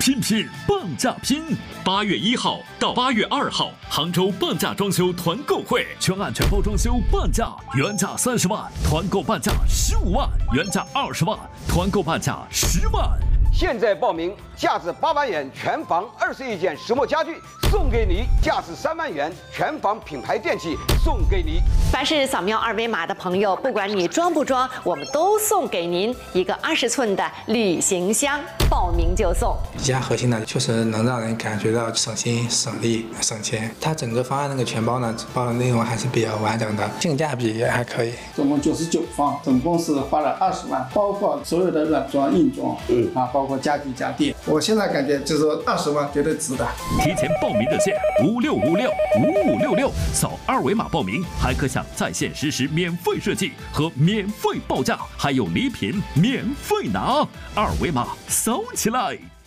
拼拼半价拼！8月1号到8月2号，杭州半价装修团购会，全案全包装修半价，原价30万，团购半价15万，原价20万，团购半价10万。 现在报名，价值8万元全房21件石墨家具送给你，价值3万元全房品牌电器送给你。 凡是扫描2维码的朋友，不管你装不装，我们都送给您一个20寸的旅行箱，报名就送。 比较核心的，确实能让人感觉到省心、省力、省钱。它整个方案那个全包呢，包的内容还是比较完整的，性价比也还可以。 总共99方，总共是花了20万，包括所有的软装、硬装，包括家具家电。我现在感觉就是说20万绝对值的。 提前报名热线56565566，扫2维码报名，还可享在线实时免费设计和免费报价，还有礼品免费拿。2维码扫起来！